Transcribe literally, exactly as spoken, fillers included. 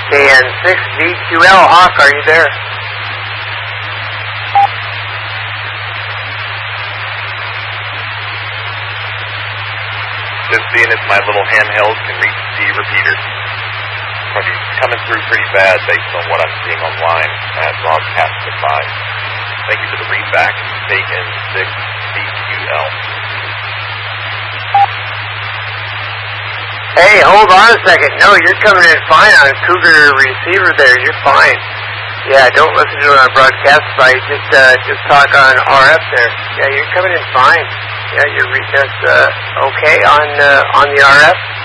K N six V Q L, Hawk, are you there? Just seeing if my little handheld can reach the repeater. Probably coming through pretty bad based on what I'm seeing online at Broadcast five. Thank you for the readback. K N six V Q L. Hey, hold on a second. No, you're coming in fine on Cougar receiver there. You're fine. Yeah, don't listen to it on broadcast site. Just uh, just talk on R F there. Yeah, you're coming in fine. Yeah, you're reading us uh, okay on uh, on the R F.